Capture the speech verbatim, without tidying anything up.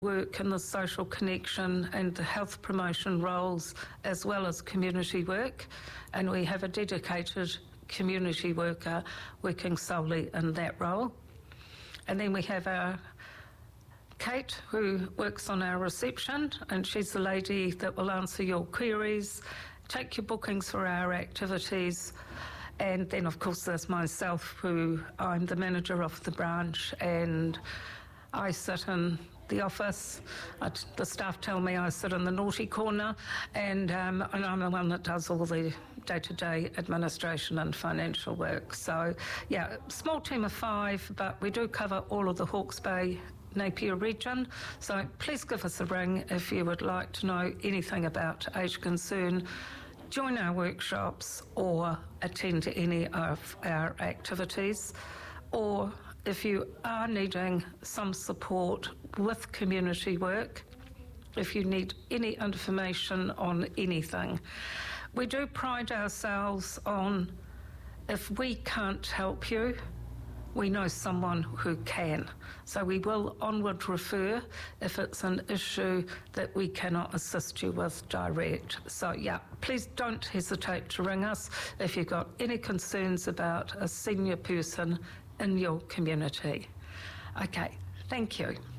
work in the social connection and the health promotion roles as well as community work, and we have a dedicated community worker working solely in that role. And then we have our Kate, who works on our reception, and she's the lady that will answer your queries, take your bookings for our activities. And then, of course, there's myself, who I'm the manager of the branch, and I sit in the office. I, the staff tell me I sit in the naughty corner, and, um, and I'm the one that does all the day-to-day administration and financial work. So, yeah, small team of five, but we do cover all of the Hawke's Bay Napier region, so please give us a ring if you would like to know anything about Age Concern, join our workshops or attend any of our activities, or if you are needing some support with community work, if you need any information on anything. We do pride ourselves on, if we can't help you, we know someone who can. So we will onward refer if it's an issue that we cannot assist you with direct. So yeah, please don't hesitate to ring us if you've got any concerns about a senior person in your community. Okay, thank you.